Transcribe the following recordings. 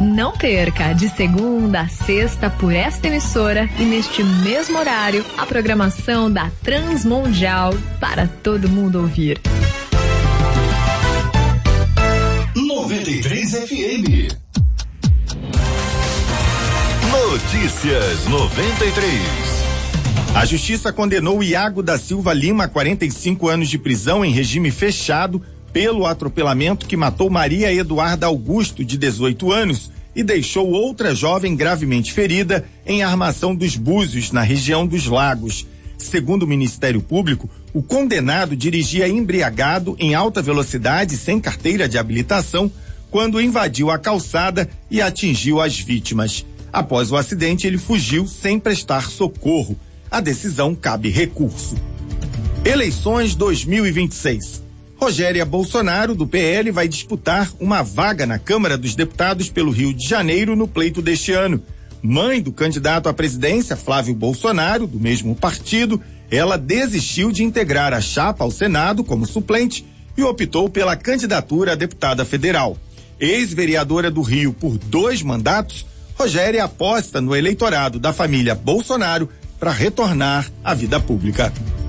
Não perca, de segunda a sexta, por esta emissora e neste mesmo horário, a programação da Transmundial para todo mundo ouvir. 93 FM. Notícias 93. A Justiça condenou Iago da Silva Lima a 45 anos de prisão em regime fechado pelo atropelamento que matou Maria Eduarda Augusto, de 18 anos, e deixou outra jovem gravemente ferida em Armação dos Búzios, na região dos Lagos. Segundo o Ministério Público, o condenado dirigia embriagado em alta velocidade sem carteira de habilitação quando invadiu a calçada e atingiu as vítimas. Após o acidente, ele fugiu sem prestar socorro. A decisão cabe recurso. Eleições 2026. Rogéria Bolsonaro, do PL, vai disputar uma vaga na Câmara dos Deputados pelo Rio de Janeiro no pleito deste ano. Mãe do candidato à presidência, Flávio Bolsonaro, do mesmo partido, ela desistiu de integrar a chapa ao Senado como suplente e optou pela candidatura a deputada federal. Ex-vereadora do Rio por 2 mandatos, Rogéria aposta no eleitorado da família Bolsonaro para retornar à vida pública.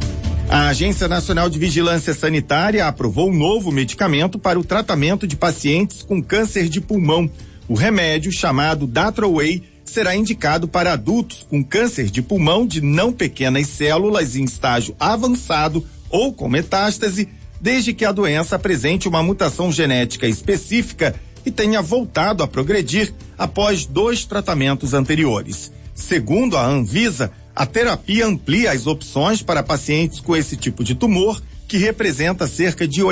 A Agência Nacional de Vigilância Sanitária aprovou um novo medicamento para o tratamento de pacientes com câncer de pulmão. O remédio, chamado Datroway, será indicado para adultos com câncer de pulmão de não pequenas células em estágio avançado ou com metástase, desde que a doença apresente uma mutação genética específica e tenha voltado a progredir após 2 tratamentos anteriores. Segundo a Anvisa, a terapia amplia as opções para pacientes com esse tipo de tumor, que representa cerca de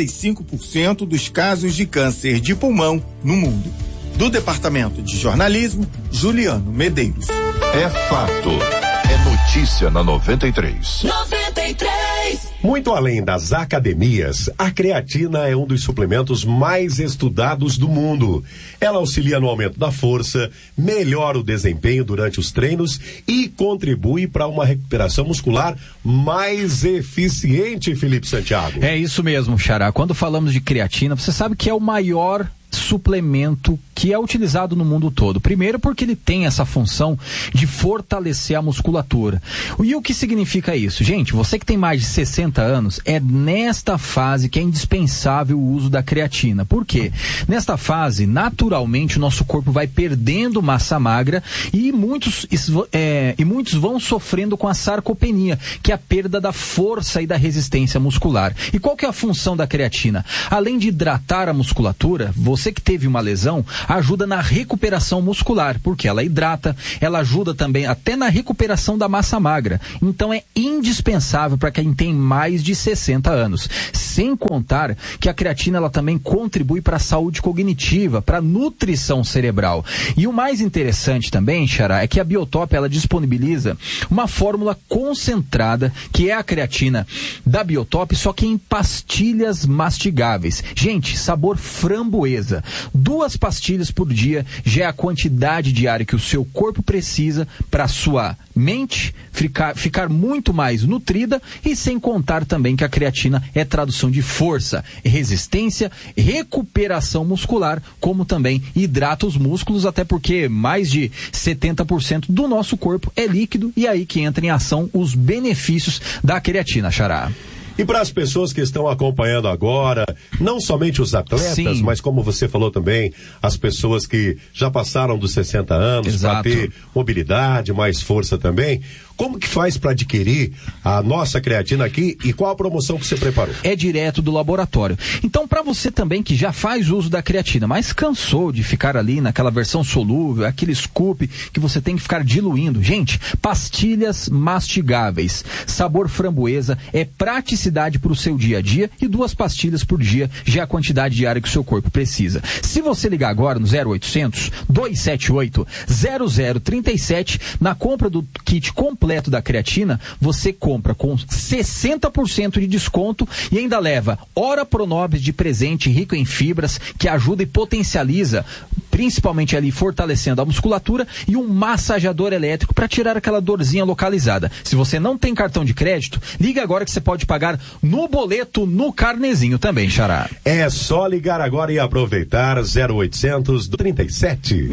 85% dos casos de câncer de pulmão no mundo. Do Departamento de Jornalismo, Juliano Medeiros. É fato. É notícia na 93. 93. Muito além das academias, a creatina é um dos suplementos mais estudados do mundo. Ela auxilia no aumento da força, melhora o desempenho durante os treinos e contribui para uma recuperação muscular mais eficiente, Felipe Santiago. É isso mesmo, Xará. Quando falamos de creatina, você sabe que é o maior suplemento que é utilizado no mundo todo. Primeiro porque ele tem essa função de fortalecer a musculatura. E o que significa isso? Gente, você que tem mais de 60 anos, é nesta fase que é indispensável o uso da creatina. Por quê? Nesta fase, naturalmente, o nosso corpo vai perdendo massa magra e muitos vão sofrendo com a sarcopenia, que é a perda da força e da resistência muscular. E qual que é a função da creatina? Além de hidratar a musculatura, você que teve uma lesão, ajuda na recuperação muscular, porque ela hidrata, ela ajuda também até na recuperação da massa magra. Então é indispensável para quem tem mais de 60 anos. Sem contar que a creatina ela também contribui para a saúde cognitiva, para a nutrição cerebral. E o mais interessante também, Xará, é que a Biotop ela disponibiliza uma fórmula concentrada, que é a creatina da Biotop, só que em pastilhas mastigáveis. Gente, sabor framboesa. 2 pastilhas por dia já é a quantidade diária que o seu corpo precisa para a sua mente ficar muito mais nutrida, e sem contar também que a creatina é tradução de força, resistência, recuperação muscular, como também hidrata os músculos, até porque mais de 70% do nosso corpo é líquido, e aí que entra em ação os benefícios da creatina, Xará. E para as pessoas que estão acompanhando agora, não somente os atletas, sim, mas como você falou também, as pessoas que já passaram dos 60 anos, para ter mobilidade, mais força também, como que faz para adquirir a nossa creatina aqui e qual a promoção que você preparou? É direto do laboratório. Então, para você também que já faz uso da creatina, mas cansou de ficar ali naquela versão solúvel, aquele scoop que você tem que ficar diluindo, gente, pastilhas mastigáveis, sabor framboesa, é praticidade para o seu dia a dia, e 2 pastilhas por dia já é a quantidade diária que o seu corpo precisa. Se você ligar agora no 0800 278 0037, na compra do kit completo da creatina, você compra com 60% de desconto e ainda leva Ora Pronobis de presente rico em fibras, que ajuda e potencializa principalmente ali fortalecendo a musculatura, e um massageador elétrico para tirar aquela dorzinha localizada. Se você não tem cartão de crédito, liga agora que você pode pagar no boleto, no carnezinho também, Xará. É só ligar agora e aproveitar 0800 37.